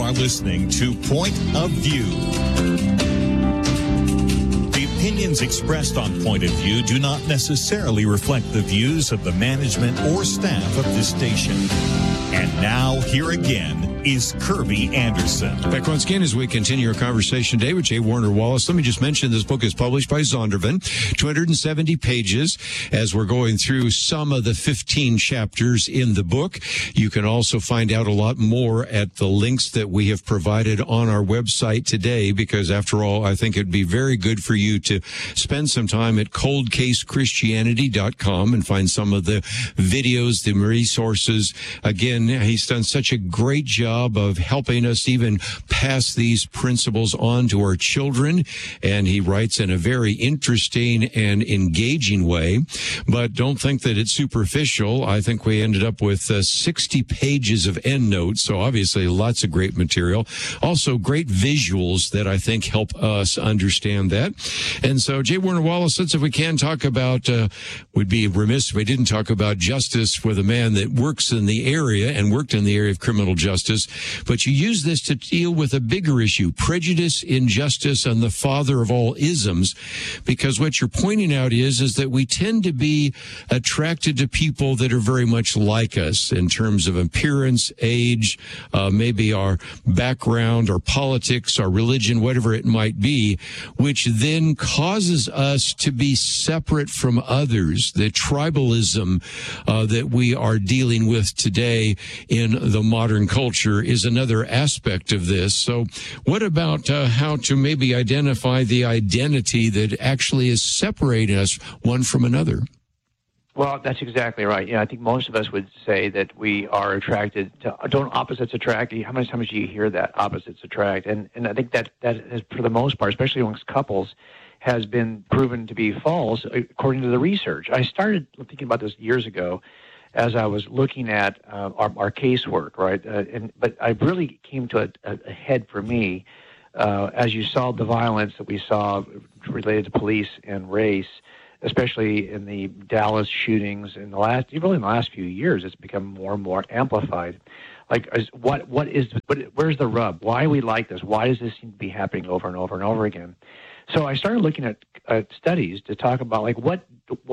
are listening to Point of View. The opinions expressed on Point of View do not necessarily reflect the views of the management or staff of this station. And now, here again is Kirby Anderson. Back once again as we continue our conversation today with J. Warner Wallace. Let me just mention this book is published by Zondervan, 270 pages. As we're going through some of the 15 chapters in the book, you can also find out a lot more at the links that we have provided on our website today, because after all, I think it'd be very good for you to spend some time at coldcasechristianity.com and find some of the videos, the resources. Again, he's done such a great job of helping us even pass these principles on to our children, and he writes in a very interesting and engaging way. But don't think that it's superficial. I think we ended up with 60 pages of endnotes, so obviously lots of great material. Also great visuals that I think help us understand that. And so, J. Warner Wallace, let's, if we can, talk about, we'd be remiss if we didn't talk about justice with a man that works in the area and worked in the area of criminal justice. But you use this to deal with a bigger issue, prejudice, injustice, and the father of all isms, because what you're pointing out is that we tend to be attracted to people that are very much like us in terms of appearance, age, maybe our background, our politics, our religion, whatever it might be, which then causes us to be separate from others. The tribalism that we are dealing with today in the modern culture is another aspect of this. So what about how to maybe identify the identity that actually is separating us one from another? Well, that's exactly right. I think most of us would say that we are attracted to, don't opposites attract? How many times do you hear that, opposites attract? And I think that is, for the most part, especially amongst couples, has been proven to be false according to the research. I started thinking about this years ago as I was looking at our casework, right? But I really came to a head for me as you saw the violence that we saw related to police and race, especially in the Dallas shootings in the last few years. It's become more and more amplified. Like, where's the rub? Why do we like this? Why does this seem to be happening over and over and over again? So I started looking at studies to talk about, like, what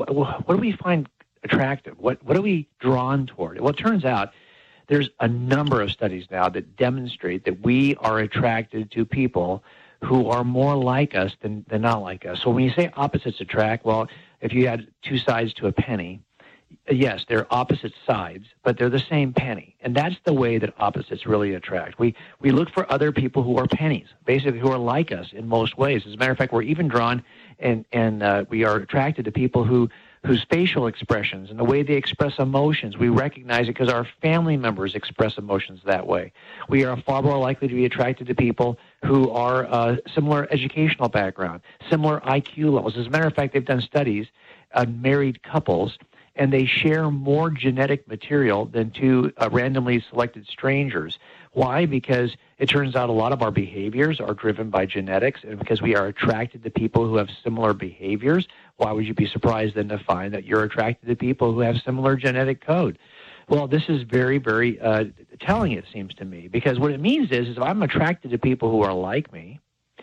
do we find attractive? What are we drawn toward? Well, it turns out there's a number of studies now that demonstrate that we are attracted to people who are more like us than not like us. So when you say opposites attract, well, if you had two sides to a penny, yes, they're opposite sides, but they're the same penny. And that's the way that opposites really attract. We look for other people who are pennies, basically who are like us in most ways. As a matter of fact, we're even drawn and we are attracted to people whose facial expressions and the way they express emotions, we recognize it because our family members express emotions that way. We are far more likely to be attracted to people who are similar educational background, similar IQ levels. As a matter of fact, they've done studies on married couples, and they share more genetic material than two randomly selected strangers. Why? Because it turns out a lot of our behaviors are driven by genetics, and because we are attracted to people who have similar behaviors. Why would you be surprised then to find that you're attracted to people who have similar genetic code? Well, this is very, very telling, it seems to me, because what it means is if I'm attracted to people who are like me,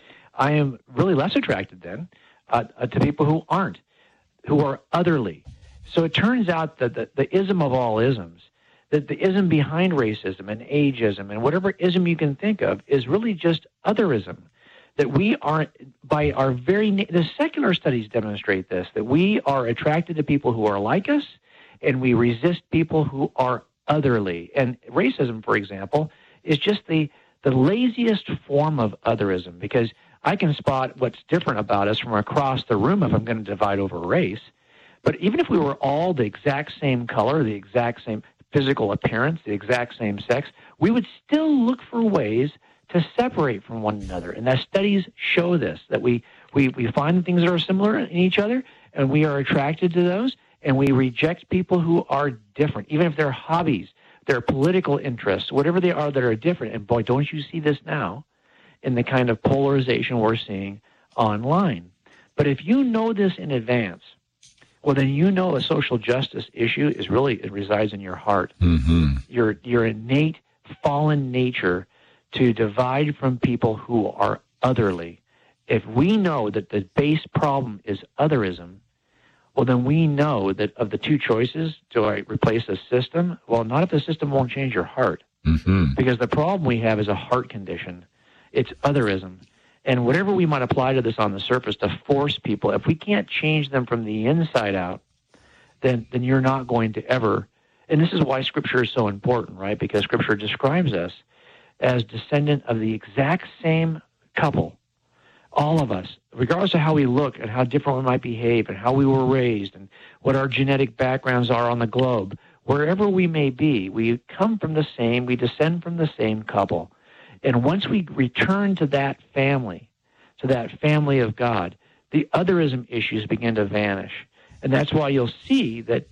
I am really less attracted then to people who aren't, who are otherly. So it turns out that the ism of all isms, that the ism behind racism and ageism and whatever ism you can think of is really just otherism. That we are, by our the secular studies demonstrate this, that we are attracted to people who are like us, and we resist people who are otherly. And racism, for example, is just the laziest form of otherism, because I can spot what's different about us from across the room if I'm going to divide over race. But even if we were all the exact same color, the exact same physical appearance, the exact same sex, we would still look for ways to separate from one another. And the studies show this, that we find things that are similar in each other, and we are attracted to those, and we reject people who are different, even if their hobbies, their political interests, whatever they are that are different. And boy, don't you see this now in the kind of polarization we're seeing online. But if you know this in advance, well, then you know a social justice issue it resides in your heart. Mm-hmm. Your innate fallen nature to divide from people who are otherly. If we know that the base problem is otherism, well, then we know that of the two choices, do I replace a system? Well, not if the system won't change your heart. Mm-hmm. Because the problem we have is a heart condition. It's otherism. And whatever we might apply to this on the surface to force people, if we can't change them from the inside out, then you're not going to ever. And this is why Scripture is so important, right? Because Scripture describes us as descendant of the exact same couple. All of us, regardless of how we look and how different we might behave and how we were raised and what our genetic backgrounds are on the globe, wherever we may be, we come from the same, we descend from the same couple. And once we return to that family of God, the otherism issues begin to vanish. And that's why you'll see that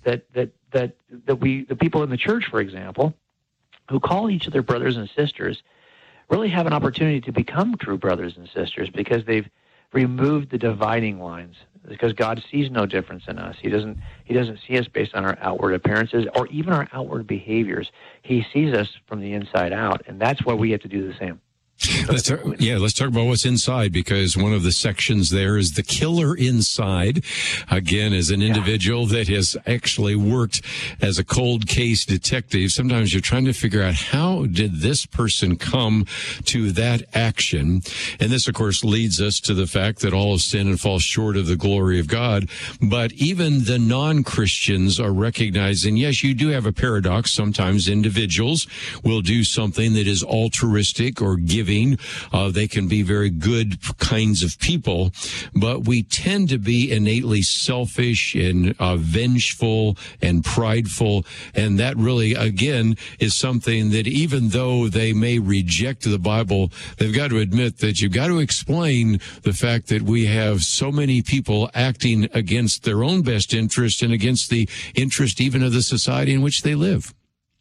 the people in the church, for example, who call each other brothers and sisters, really have an opportunity to become true brothers and sisters because they've removed the dividing lines. Because God sees no difference in us. He doesn't see us based on our outward appearances or even our outward behaviors. He sees us from the inside out, and that's why we have to do the same. Let's talk about what's inside, because one of the sections there is the killer inside. Again, as an individual that has actually worked as a cold case detective, sometimes you're trying to figure out how did this person come to that action. And this, of course, leads us to the fact that all have sinned and fall short of the glory of God. But even the non-Christians are recognizing, yes, you do have a paradox. Sometimes individuals will do something that is altruistic or giving. They can be very good kinds of people, but we tend to be innately selfish and vengeful and prideful. And that really, again, is something that even though they may reject the Bible, they've got to admit that you've got to explain the fact that we have so many people acting against their own best interest and against the interest even of the society in which they live.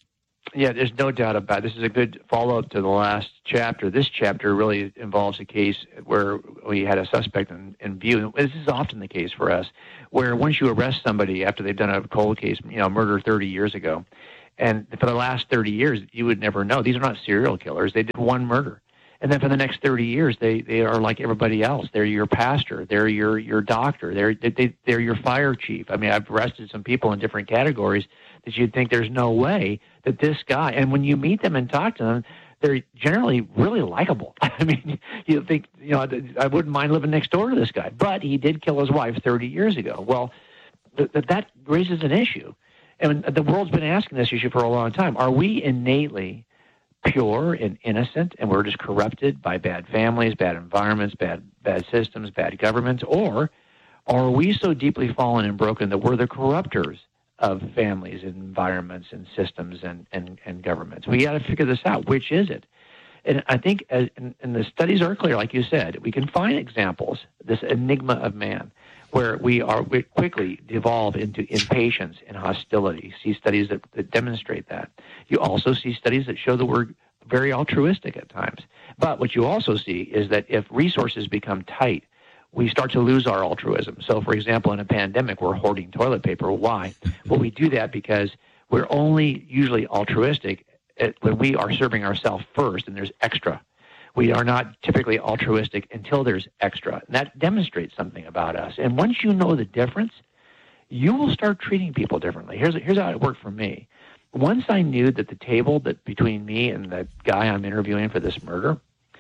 Yeah, there's no doubt about it. This is a good follow-up to the last chapter. This chapter really involves a case where we had a suspect in view. This is often the case for us, where once you arrest somebody after they've done a cold case, murder 30 years ago, and for the last 30 years, you would never know. These are not serial killers. They did one murder. And then for the next 30 years, they are like everybody else. They're your pastor. They're your doctor. They're your fire chief. I mean, I've arrested some people in different categories that you'd think there's no way that this guy, and when you meet them and talk to them, they're generally really likable. I mean, you think, I wouldn't mind living next door to this guy, but he did kill his wife 30 years ago. Well, that raises an issue. And the world's been asking this issue for a long time. Are we innately pure and innocent, and we're just corrupted by bad families, bad environments, bad systems, bad governments? Or are we so deeply fallen and broken that we're the corruptors of families and environments and systems and governments? We got to figure this out. Which is it? And I think, and the studies are clear, like you said, we can find examples, this enigma of man, where we quickly devolve into impatience and hostility. See studies that demonstrate that. You also see studies that show that we're very altruistic at times. But what you also see is that if resources become tight, we start to lose our altruism. So, for example, in a pandemic, we're hoarding toilet paper. Why? Well, we do that because we're only usually altruistic when we are serving ourselves first and there's extra. We are not typically altruistic until there's extra. And that demonstrates something about us. And once you know the difference, you will start treating people differently. Here's how it worked for me. Once I knew that the table that between me and the guy I'm interviewing for this murder,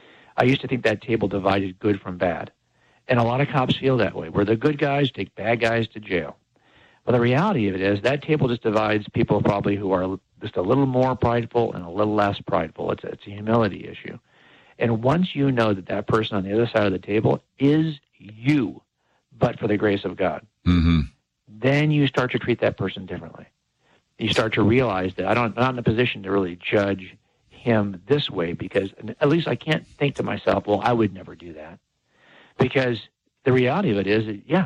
I used to think that table divided good from bad. And a lot of cops feel that way, where the good guys take bad guys to jail. But the reality of it is that table just divides people probably who are just a little more prideful and a little less prideful. It's a humility issue. And once you know that that person on the other side of the table is you, but for the grace of God, then you start to treat that person differently. You start to realize that I'm not in a position to really judge him this way, because at least I can't think to myself, well, I would never do that. Because the reality of it is that,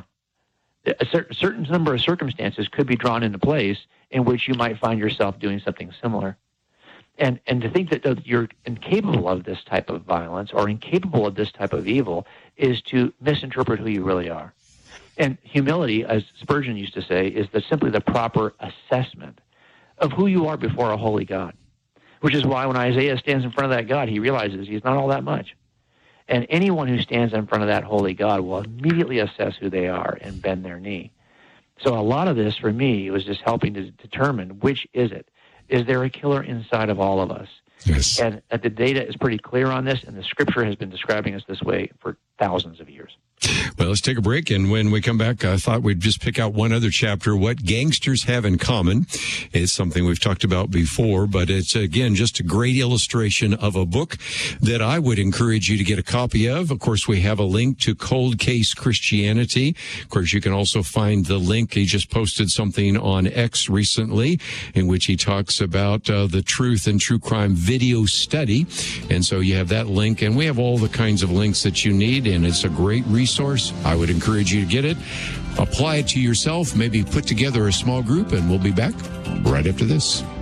a certain number of circumstances could be drawn into place in which you might find yourself doing something similar. And to think that you're incapable of this type of violence or incapable of this type of evil is to misinterpret who you really are. And humility, as Spurgeon used to say, is simply the proper assessment of who you are before a holy God. which is why when Isaiah stands in front of that God, he realizes he's not all that much. And anyone who stands in front of that holy God will immediately assess who they are and bend their knee. So a lot of this, for me, was just helping to determine which is it. Is there a killer inside of all of us? Yes. And the data is pretty clear on this, and the Scripture has been describing us this way for thousands of years. Well, let's take a break, and when we come back, I thought we'd just pick out one other chapter, What Gangsters Have in Common. It's something we've talked about before, but it's, again, just a great illustration of a book that I would encourage you to get a copy of. Of course, we have a link to Cold Case Christianity. Of course, you can also find the link. He just posted something on X recently in which he talks about the Truth and True Crime video study. And so you have that link, and we have all the kinds of links that you need, and it's a great resource. I would encourage you to get it, apply it to yourself, maybe put together a small group, and we'll be back right after this.